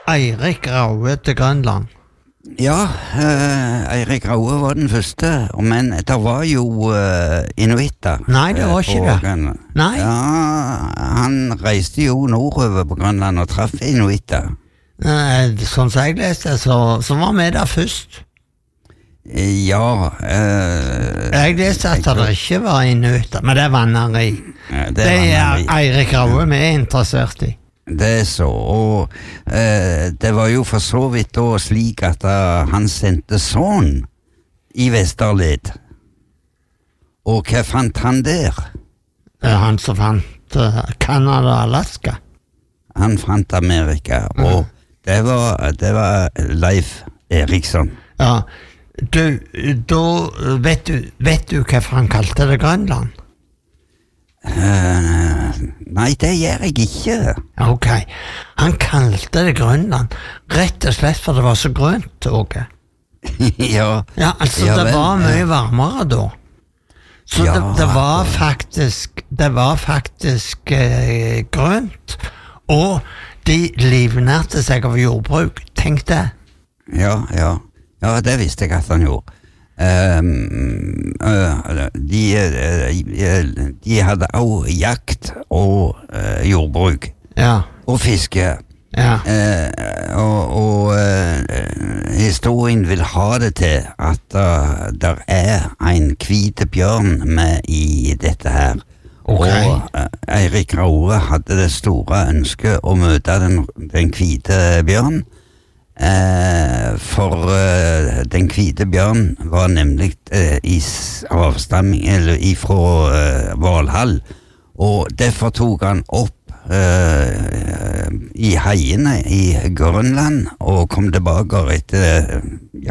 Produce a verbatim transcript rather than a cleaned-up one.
Eirik Raue til Grønland? Ja, uh, Eirik Raue var den første, men det var jo uh, inuitter. Nei, det var ikke det. Grønland. Nei. Ja, han reiste jo nordover på Grønland og traff inuitter. Uh, sånn som jeg leste, så, så var vi der først. Ja uh, Jeg leste at det ikke var inuitter, men det er vanneri. Ja, det, det er vanneri. Eirik Raue vi er interessert i. Det er så, og uh, det var jo for så vidt da slik at uh, han sendte sånn i Vesterled. Og hva fant han der? Det er han som fant uh, Canada og Alaska. Han fant Amerika, Mm. og det var, det var Leif Eriksson. Ja, du, da vet du, vet du hvorfor han kalte det Grønland? Uh, nei, det gjør jeg ikke. Ok, han kalte det Grønland rett og slett for det var så grønt, Åge. ja, Ja, altså ja, det vel, var mye ja. varmere da. Så Ja, det, det var det- faktisk, det var faktisk eh, grønt, og de livnærte seg av jordbruk, tenk det. Ja, ja. Ja, det visste jeg at han gjorde. Um, uh, de, uh, de hadde også jakt og uh, jordbruk Ja, og fiske. ja, Uh, og og uh, historien vil ha det til at uh, der er en hvite bjørn med i dette her. Ok. Og uh, Eirik Raue hadde det store ønsket å møte den, den hvite bjørn. Eh, for eh, den hvite bjørn var nemlig eh, i s- avstamming eller ifra eh, Valhall, og derfor tok han opp eh, i heiene i Grønland og kom tilbake etter ja,